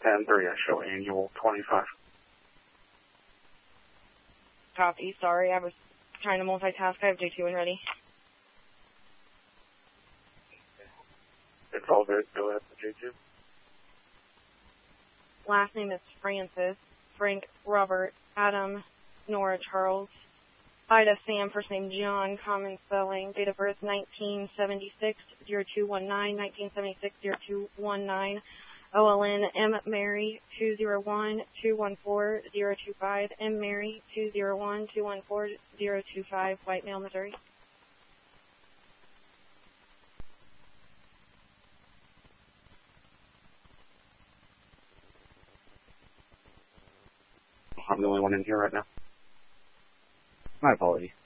10-3, I show annual 25. Copy. Sorry, I was trying to multitask. I have J2 and ready. It's all good. Go ahead, J2. Last name is Francis, Frank, Robert, Adam, Nora, Charles, Ida, Sam, first name John, common spelling, date of birth 1976, 0219, 1976, 0219, OLN, M. Mary, 201-214-025, M. Mary, 201-214-025, White Male, Missouri. I'm the only one in here right now. My apologies.